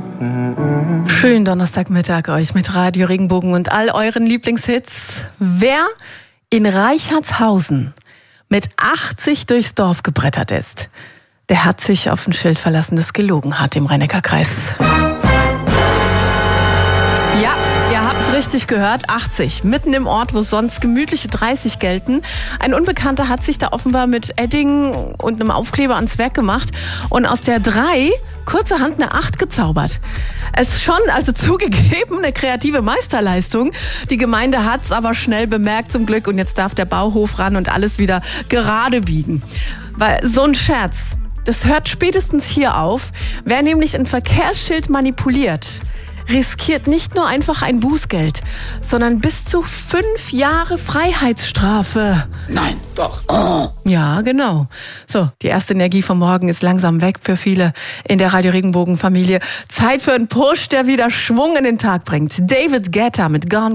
Schönen Donnerstagmittag euch mit Radio Regenbogen und all euren Lieblingshits. Wer in Reichertshausen mit 80 durchs Dorf gebrettert ist, der hat sich auf ein Schild verlassen, das gelogen hat im Rhein-Neckar-Kreis. Ja, ihr habt richtig gehört, 80. Mitten im Ort, wo sonst gemütliche 30 gelten. Ein Unbekannter hat sich da offenbar mit Edding und einem Aufkleber ans Werk gemacht und aus der 3 kurzerhand eine 8 gezaubert. Es ist schon, also zugegeben, eine kreative Meisterleistung. Die Gemeinde hat's aber schnell bemerkt zum Glück und jetzt darf der Bauhof ran und alles wieder gerade biegen. Weil so ein Scherz, das hört spätestens hier auf. Wer nämlich ein Verkehrsschild manipuliert, riskiert nicht nur einfach ein Bußgeld, sondern bis zu 5 Jahre Freiheitsstrafe. Nein, doch. Oh. Ja, genau. So, die erste Energie vom Morgen ist langsam weg für viele in der Radio Regenbogen Familie. Zeit für einen Push, der wieder Schwung in den Tag bringt. David Guetta mit Gone